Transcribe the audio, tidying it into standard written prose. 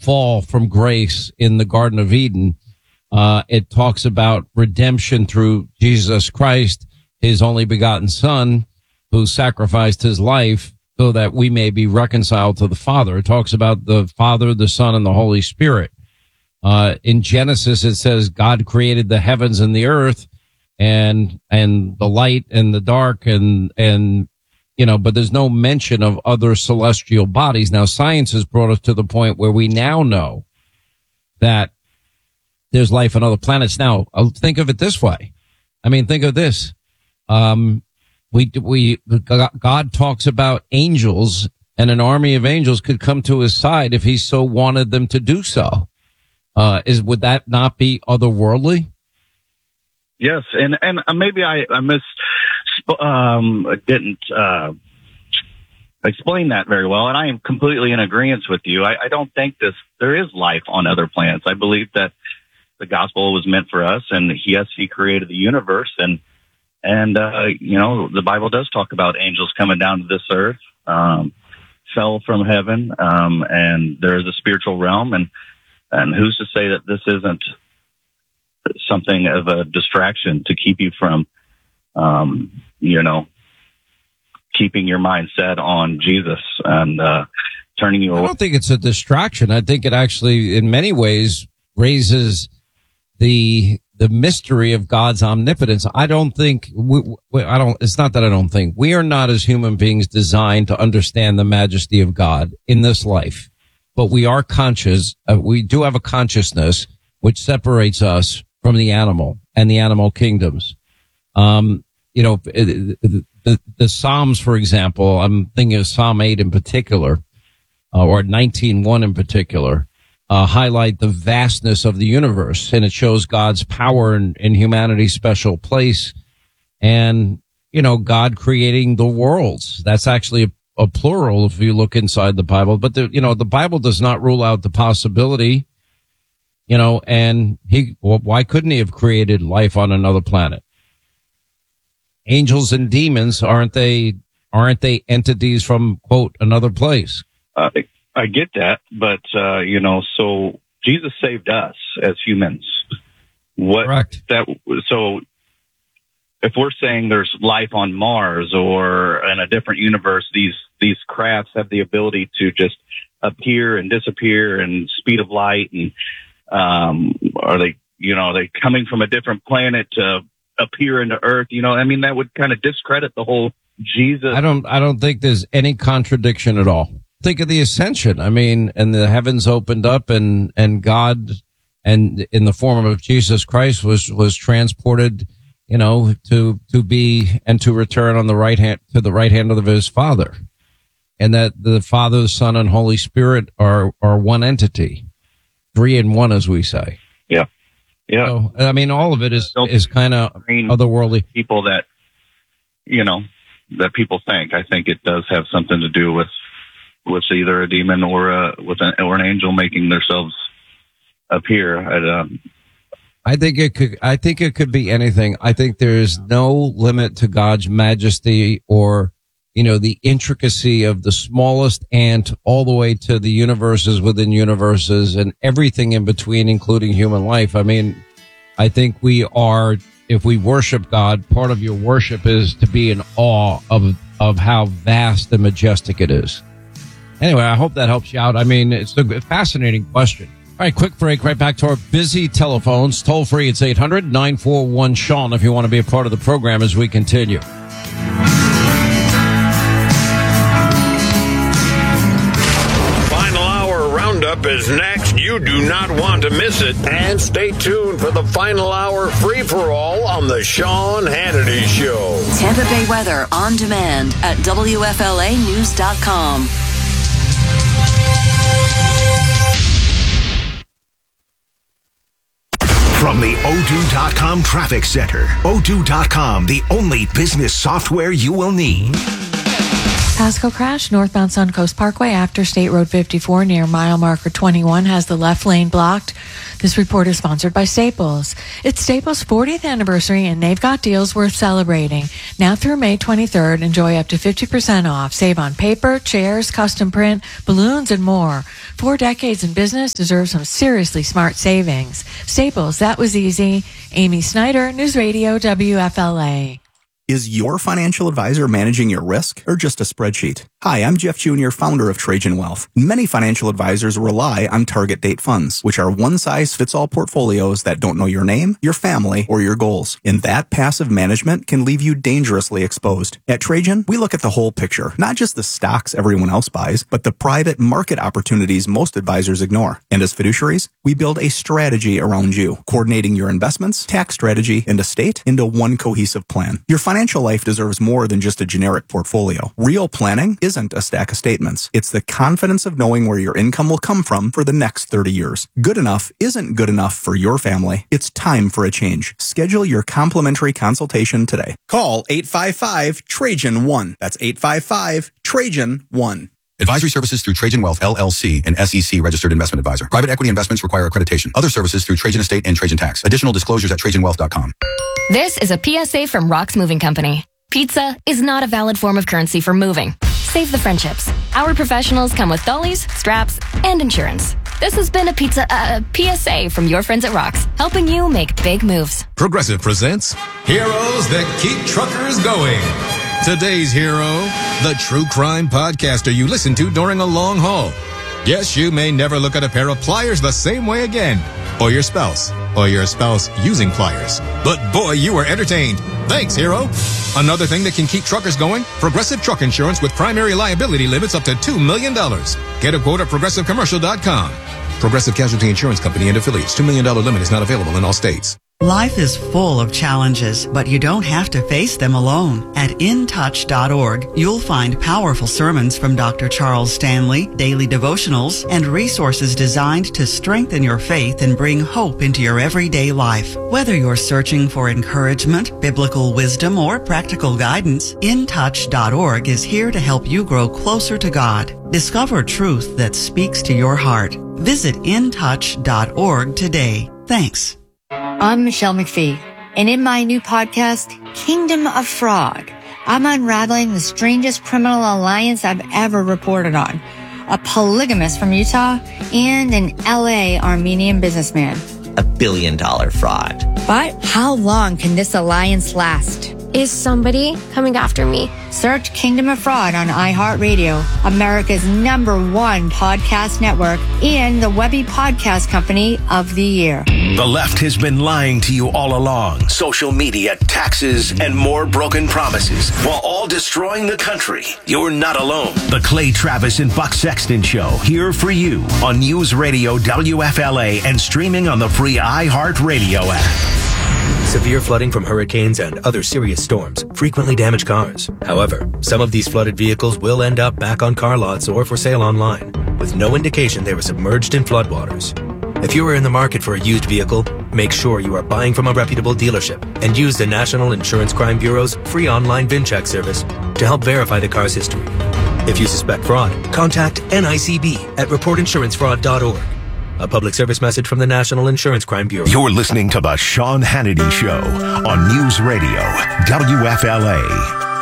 fall from grace in the Garden of Eden. It talks about redemption through Jesus Christ, his only begotten Son, who sacrificed his life so that we may be reconciled to the Father. It talks about the Father, the Son, and the Holy Spirit. In Genesis, it says God created the heavens and the earth and the light and the dark and but there's no mention of other celestial bodies. Now, science has brought us to the point where we now know that there's life on other planets. Now, think of it this way. I mean, think of this. God talks about angels, and an army of angels could come to his side if he so wanted them to do so. Would that not be otherworldly? Yes, and maybe I didn't explain that very well, and I am completely in agreement with you. I don't think there is life on other planets. I believe that the gospel was meant for us, and yes, he created the universe, and the Bible does talk about angels coming down to this earth, fell from heaven, and there is a spiritual realm, and who's to say that this isn't something of a distraction to keep you from, keeping your mind set on Jesus and turning you away. I don't think it's a distraction. I think it actually, in many ways, raises the mystery of God's omnipotence. I don't think it's not that I don't think we are not as human beings designed to understand the majesty of God in this life, but we are conscious. We do have a consciousness which separates us from the animal and the animal kingdoms. The Psalms, for example, I'm thinking of Psalm 8 in particular, or 19:1 in particular, highlight the vastness of the universe, and it shows God's power in humanity's special place, and God creating the worlds. That's actually a plural if you look inside the Bible. But the Bible does not rule out the possibility. And why couldn't he have created life on another planet? Angels and demons, aren't they entities from, quote, another place? I get that, but, so Jesus saved us as humans. Correct. So if we're saying there's life on Mars or in a different universe, these crafts have the ability to just appear and disappear and speed of light, and are they coming from a different planet to appear into Earth? That would kind of discredit the whole Jesus. I don't think there's any contradiction at all. Think of the ascension. And the heavens opened up, and God, and in the form of Jesus Christ, was transported, to be and to return on the right hand, to the right hand of his Father, and that the Father, the Son, and Holy Spirit are one entity, 3 in 1, as we say. Yeah. Yeah. So, all of it is kind of otherworldly. People that, that people think. I think it does have something to do with either a demon or an angel making themselves appear. I think it could be anything. I think there is no limit to God's majesty or, the intricacy of the smallest ant all the way to the universes within universes and everything in between, including human life. I think if we worship God, part of your worship is to be in awe of how vast and majestic it is. Anyway, I hope that helps you out. It's a fascinating question. All right, quick break. Right back to our busy telephones. Toll free, it's 800-941-SEAN if you want to be a part of the program as we continue. Final Hour Roundup is next. You do not want to miss it. And stay tuned for the Final Hour free-for-all on the Sean Hannity Show. Tampa Bay weather on demand at WFLAnews.com. From the Odoo.com Traffic Center. Odoo.com, the only business software you will need. Pasco crash, northbound Suncoast Parkway after State Road 54 near mile marker 21 has the left lane blocked. This report is sponsored by Staples. It's Staples' 40th anniversary and they've got deals worth celebrating. Now through May 23rd, enjoy up to 50% off. Save on paper, chairs, custom print, balloons, and more. 4 decades in business deserve some seriously smart savings. Staples, that was easy. Amy Snyder, News Radio WFLA. Is your financial advisor managing your risk or just a spreadsheet? Hi, I'm Jeff Jr., founder of Trajan Wealth. Many financial advisors rely on target date funds, which are one-size-fits-all portfolios that don't know your name, your family, or your goals. And that passive management can leave you dangerously exposed. At Trajan, we look at the whole picture, not just the stocks everyone else buys, but the private market opportunities most advisors ignore. And as fiduciaries, we build a strategy around you, coordinating your investments, tax strategy, and estate into one cohesive plan. Your financial life deserves more than just a generic portfolio. Real planning isn't a stack of statements. It's the confidence of knowing where your income will come from for the next 30 years. Good enough isn't good enough for your family. It's time for a change. Schedule your complimentary consultation today. Call 855-TRAJAN-1. That's 855-TRAJAN-1. Advisory services through Trajan Wealth, LLC, and SEC registered investment advisor. Private equity investments require accreditation. Other services through Trajan Estate and Trajan Tax. Additional disclosures at TrajanWealth.com. This is a PSA from Rock's Moving Company. Pizza is not a valid form of currency for moving. Save the friendships. Our professionals come with dollies, straps, and insurance. This has been a PSA from your friends at Rock's, helping you make big moves. Progressive presents Heroes That Keep Truckers Going. Today's hero, the true crime podcaster you listen to during a long haul. Yes, you may never look at a pair of pliers the same way again. Or your spouse using pliers. But boy, you were entertained. Thanks, hero. Another thing that can keep truckers going, Progressive Truck Insurance with primary liability limits up to $2 million. Get a quote at ProgressiveCommercial.com. Progressive Casualty Insurance Company and affiliates. $2 million limit is not available in all states. Life is full of challenges, but you don't have to face them alone. At intouch.org, you'll find powerful sermons from Dr. Charles Stanley, daily devotionals, and resources designed to strengthen your faith and bring hope into your everyday life. Whether you're searching for encouragement, biblical wisdom, or practical guidance, intouch.org is here to help you grow closer to God. Discover truth that speaks to your heart. Visit intouch.org today. Thanks. I'm Michelle McPhee, and in my new podcast, Kingdom of Fraud, I'm unraveling the strangest criminal alliance I've ever reported on. A polygamist from Utah and an LA Armenian businessman. $1 billion fraud. But how long can this alliance last? Is somebody coming after me? Search Kingdom of Fraud on iHeartRadio, America's #1 podcast network, and the Webby Podcast Company of the Year. The left has been lying to you all along. Social media, taxes, and more broken promises, while all destroying the country. You're not alone. The Clay Travis and Buck Sexton Show, here for you on News Radio WFLA and streaming on the free iHeartRadio app. Severe flooding from hurricanes and other serious storms frequently damage cars. However, some of these flooded vehicles will end up back on car lots or for sale online, with no indication they were submerged in floodwaters. If you are in the market for a used vehicle, make sure you are buying from a reputable dealership and use the National Insurance Crime Bureau's free online VIN check service to help verify the car's history. If you suspect fraud, contact NICB at reportinsurancefraud.org. A public service message from the National Insurance Crime Bureau. You're listening to The Sean Hannity Show on News Radio WFLA.